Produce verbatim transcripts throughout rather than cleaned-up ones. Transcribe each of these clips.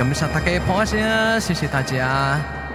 感谢大家的捧场，谢谢大家。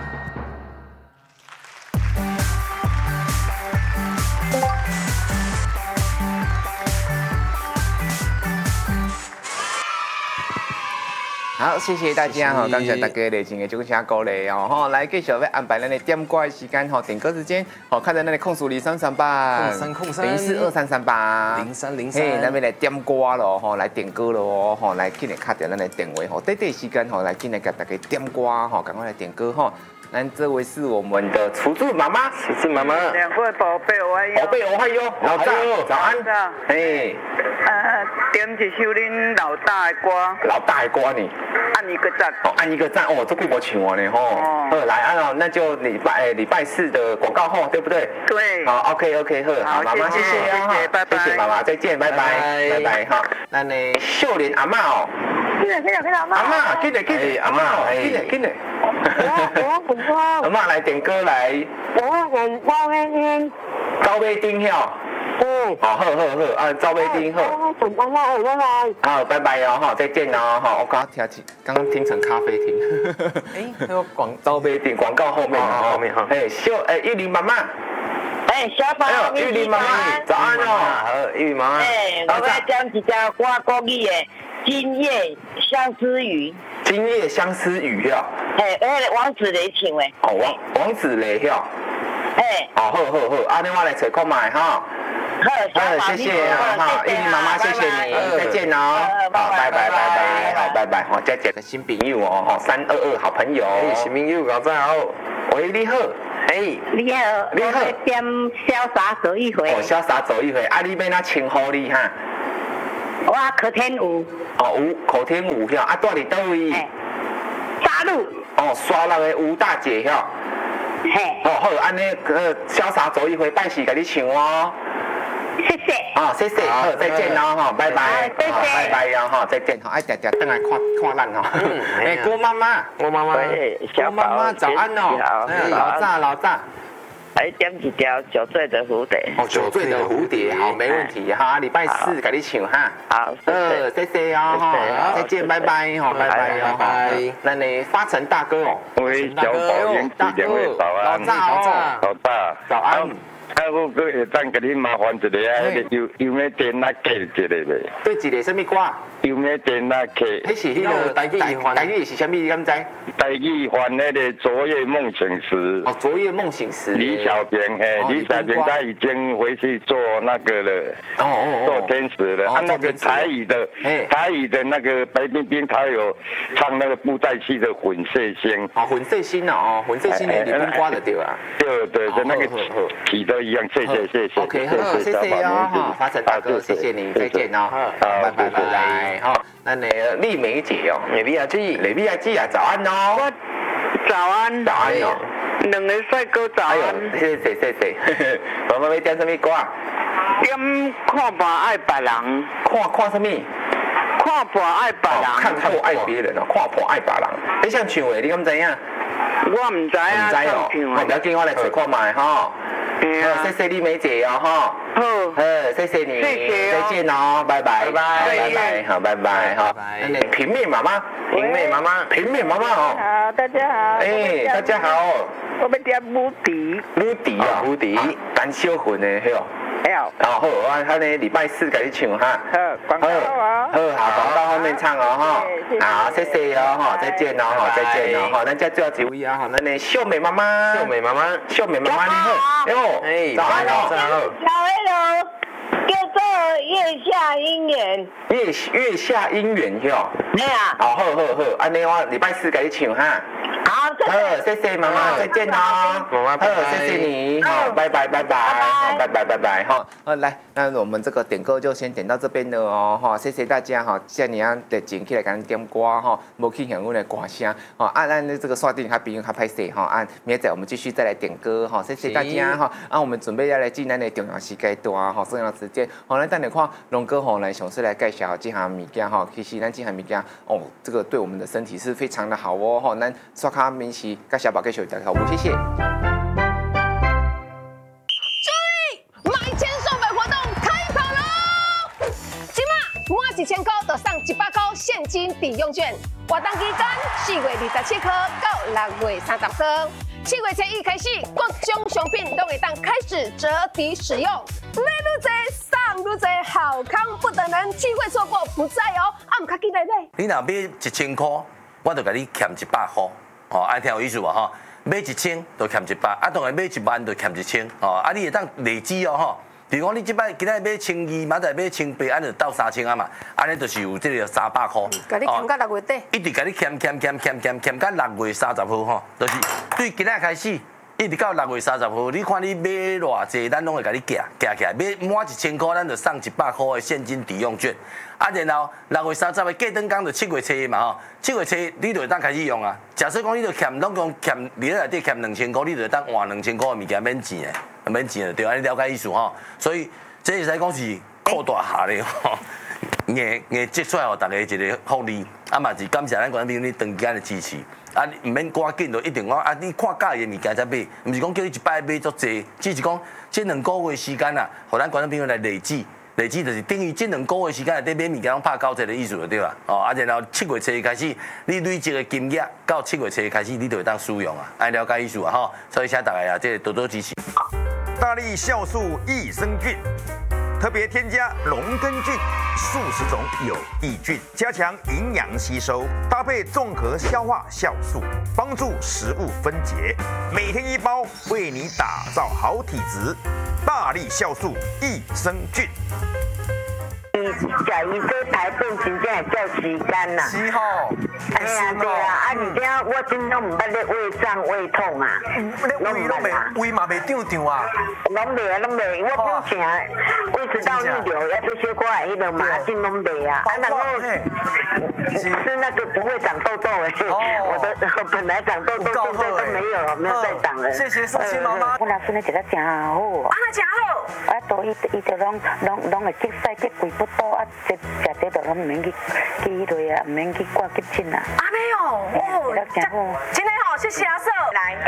好，谢谢大家哈，感谢大家热情的掌声鼓励哦哈，来继续要安排咱的点歌的时间哈，点歌时间好，看在咱的控诉零三三八空三空三零四二三三八零三零三， 嘿，咱们来点歌咯吼，来点歌咯吼，来紧来卡掉咱的电话吼，短短时间吼，来紧来给大家点歌吼，赶快来点歌吼。咱这位是我们的厨助妈妈， 厨助妈妈， 两位宝贝，我还有宝贝，我还有老大，早安，嘿， 呃，点一首恁老大的歌， 老大的歌呢？ 按一个赞， 哦，按一个赞，哦，这贵我请我呢吼，哦，来按哦，那就礼拜礼拜四的广告后，对不对？ 对， 好 ，OK OK，好，好，妈妈谢谢啊， 谢谢，拜拜， 谢谢妈妈，再见，拜拜，拜拜哈。那呢，秀莲阿嬷哦， 进来进来进来，阿妈，阿嬷，进来进来，阿嬷，进来进来。 我我我阿嬷来点歌来。 我我我那天招杯丁晓。嗯。哦，好好好，啊，招杯丁好。 我我我我来。 好，拜拜哦，哈，再见哦，哈，我刚刚听刚刚听成咖啡厅。哎，那个广招杯丁广告后面啊，后面哈。哎，秀哎，玉玲妈妈。 哎，小宝， 玉玲妈妈，早安哦。好，玉玲妈妈。 哎，我来讲一条我国语的《今夜相思雨》。 今夜相思雨呀。 哎，那个王子雷唱的。 哦，王王子雷呀。 哎。 哦，好好好，啊，你我来找看买哈。好，谢谢啊，哈，玉玲妈妈，谢谢你，再见哦。好，拜拜拜拜，好，拜拜，好，再见个新朋友哦，哈，三二二好朋友。哎，新朋友，搞真好。喂，你好。哎， 你好， 你好， 点潇洒走一回。 哦，潇洒走一回，啊，你要哪称呼你哈？ 我柯天武。 哦，吴柯天武遐，啊，住伫倒位？ 沙鹿。 哦，沙鹿的吴大姐遐。 嘿。 哦，好，安尼呃，潇洒走一回，拜时给你唱哦。 谢谢。 好，谢谢，好，再见哦，哈，拜拜， 谢谢， 拜拜呀，哈，再见，哈，哎，定定等来看看咱哈。哎，郭妈妈，郭妈妈，郭妈妈，早安哦，老大老大。 来点一条酒醉的蝴蝶。 哦，酒醉的蝴蝶，好，没问题哈，礼拜四给你唱哈。 好， 呃，谢谢哦，哈，再见，拜拜，哈，拜拜哦，拜。那你发财大哥哦， 喂，小宝元气两位早安， 老大哦， 老大， 早安。 啊，我搁会当给你麻烦一个啊，迄个有有咩电哪给一个呗？ 对，一个什么歌？ 有咩电哪给？ 迄是迄个台语台语是啥物？你敢知？ 台语翻那个昨夜梦醒时。 哦，昨夜梦醒时。 李小平，嘿，李小平他已经回去做那个了，哦哦做天使了。啊，那个台语的，台语的那个白冰冰，他有唱那个布袋戏的混色星。 哦，混色星哦，混色星的李冰瓜的对啊。 对对对，那个起都一样，谢谢谢谢。 OK， 好，谢谢哦，哈，发财大哥，谢谢你，再见哦，好，拜拜拜拜，好，那你丽梅姐哦，李碧亚姐，李碧亚姐啊，早安哦， 我早安， 早安哦， 两个帅哥早安， 谢谢谢谢，我们要点什么歌？ 点看破爱别人， 看看什么？ 看破爱别人， 看破爱别人哦，看破爱别人，你想唱的，你敢知影？ 我唔知啊， 唔知哦，我不要紧，我来找看卖哈。好，谢谢丽梅姐哦，哈。好，呃，谢谢你， 谢谢， 再见哦，拜拜，拜拜，拜拜，好，拜拜，好。平面妈妈，平面妈妈，平面妈妈哦。 好，大家好。 哎，大家好。 我们点母迪。 母迪啊，母迪，单小魂的，嘿哦。 好。 哦好，我他呢礼拜四给你唱哈。 好，广告啊。 好，好，广告后面唱哦哈。好，谢谢哦哈，再见哦哈，再见哦哈。咱家最后几位啊哈，咱呢秀美妈妈，秀美妈妈，秀美妈妈你好，哎呦，哎，早安哦，早安哦。 小黑楼叫做月下姻缘。 月月下姻缘哟。 对啊。 好好好好，安尼我礼拜四给你唱哈。 好， 谢谢妈妈，再见哦。妈妈，好，谢谢你，好，拜拜拜拜，好，拜拜拜拜哈。好，来，那我们这个点歌就先点到这边了哦，哈，谢谢大家哈，像你样热情起来给咱点歌哈，无去响阮的歌声，哈，按咱的这个刷定还比较拍摄哈，按明仔我们继续再来点歌哈，谢谢大家哈，啊，我们准备要来进咱的重要时间段哈，重要时间，好，咱等下看龙哥吼来详细来介绍这项物件哈，其实咱这项物件哦，这个对我们的身体是非常的好哦，哈，咱刷卡明细跟小宝跟小雨大家好，谢谢。 注意，买千送百活动开跑喽！今嘛满一千块就送一百块现金抵用券，活动期间四月二十七号到六月三十号。七月初一开始，各种商品都会当开始折抵使用。买愈多，送愈多，好康不等人，机会错过不再哦！啊，唔卡记来买。 你若买一千块，我就甲你欠一百块，哦，爱听有意思无吼？买一千就欠一百，啊，当然买一万就欠一千，哦，啊，你会当累积哦吼。比如讲，你即摆今仔买千二，明仔买千八，安就到三千啊嘛，安尼就是有这个三百块。 甲你欠到六月底。 一直甲你欠欠欠欠欠欠到六月三十号吼，就是对今仔开始，一直到六月三十号，你看你买偌济，咱拢会甲你夹夹起来，买满一千块，咱就送一百块的现金抵用券。啊，然后六月三十的过灯工就七月初嘛吼，七月初你就会当开始用啊。假设讲你就欠拢讲欠，你内底欠两千块，你就会当换两千块的物件免钱的，免钱的对，安尼了解意思吼。所以这会使讲是扩大下咧吼，硬硬接出来互大家一个福利，啊嘛是感谢咱观众朋友你长时间的支持。啊，唔免赶紧就一定讲啊，你看介意的物件才买，唔是讲叫你一摆买足济，只是讲这两个月时间啊，互咱观众朋友来累积。累积就是等于这两个月时间内底买物件拢拍九折的意思就对啦。哦，啊，然后七月初开始，你累积的金额到七月初开始，你就会当使用啊，爱了解意思啊吼。所以请大家啊，这多多支持。 大力酵素益生菌，特别添加龙根菌数十种有益菌，加强营养吸收，搭配综合消化酵素，帮助食物分解。每天一包，为你打造好体质。大力酵素益生菌。 食伊这排便真正会叫时间呐。 是吼。 哎呀，对啊，啊而且我真拢唔捌咧胃胀胃痛啊。 你胃拢袂胃嘛袂胀胀啊？ 拢袂啊，拢袂，我之前胃食道逆流，要这些挂迄个麻疹拢袂啊。啊，然后吃那个不会长痘痘诶。我的本来长痘痘，现在都没有，没有再长了。 谢谢宋青妈妈。 我老孙咧食得真好。 啊，真好。 啊，都伊伊就拢拢拢会急屎急胃不多啊，食食这都拢唔免去去迄类啊，唔免去挂急诊啊。 啊，没有哦，真真的好，谢谢阿嫂来。